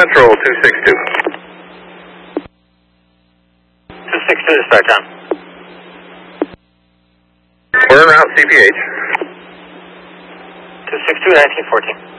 Central 262. 262 to start time. We're en route CPH. 262 1914.